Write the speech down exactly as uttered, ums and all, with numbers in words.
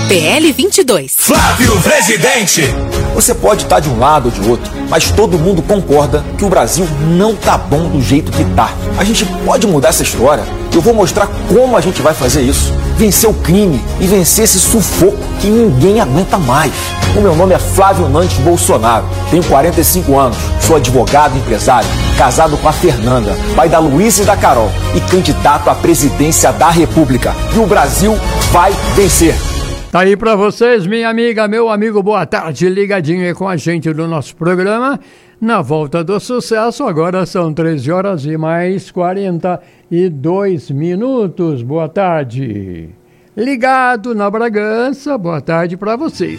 P L vinte e dois. Flávio Presidente. Você pode estar de um lado ou de outro, mas todo mundo concorda que o Brasil não tá bom do jeito que tá. A gente pode mudar essa história. Eu vou mostrar como a gente vai fazer isso. Vencer o crime e vencer esse sufoco que ninguém aguenta mais. O meu nome é Flávio Nantes Bolsonaro. Tenho quarenta e cinco anos. Sou advogado e empresário. Casado com a Fernanda, pai da Luísa e da Carol. E candidato à presidência da República. E o Brasil vai vencer. Tá aí pra vocês, minha amiga, meu amigo, boa tarde, ligadinho aí com a gente do nosso programa. Na volta do sucesso, agora são treze horas e mais quarenta e dois minutos. Boa tarde. Ligado na Bragança, boa tarde pra vocês.